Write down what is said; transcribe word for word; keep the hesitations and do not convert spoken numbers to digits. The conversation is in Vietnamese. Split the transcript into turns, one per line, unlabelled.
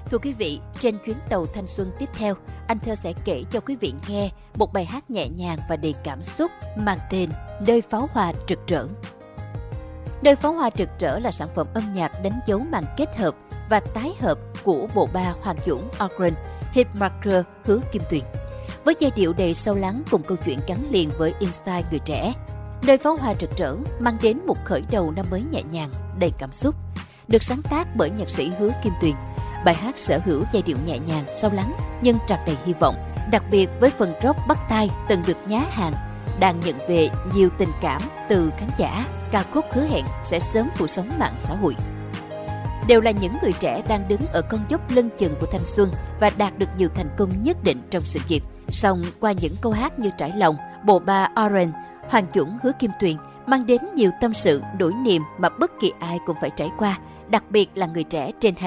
Thưa quý vị, trên chuyến tàu thanh xuân tiếp theo, anh Thơ sẽ kể cho quý vị nghe một bài hát nhẹ nhàng và đầy cảm xúc mang tên Nơi pháo hoa rực rỡ. Nơi pháo hoa rực rỡ là sản phẩm âm nhạc đánh dấu màn kết hợp và tái hợp của bộ ba Hoàng Dũng, Organ, Hitmaker, Hứa Kim Tuyền. Với giai điệu đầy sâu lắng cùng câu chuyện gắn liền với insight người trẻ, Nơi pháo hoa rực rỡ mang đến một khởi đầu năm mới nhẹ nhàng, đầy cảm xúc. Được sáng tác bởi nhạc sĩ Hứa Kim Tuyền, bài hát sở hữu giai điệu nhẹ nhàng, sâu lắng nhưng tràn đầy hy vọng. Đặc biệt với phần rock bắt tai từng được nhá hàng, đang nhận về nhiều tình cảm từ khán giả, ca khúc hứa hẹn sẽ sớm phủ sóng mạng xã hội. Đều là những người trẻ đang đứng ở con dốc lưng chừng của thanh xuân và đạt được nhiều thành công nhất định trong sự nghiệp. Song qua những câu hát như Trải Lòng, bộ ba Orange, Hoàng Dũng, Hứa Kim Tuyền mang đến nhiều tâm sự, nỗi niềm mà bất kỳ ai cũng phải trải qua, đặc biệt là người trẻ trên hành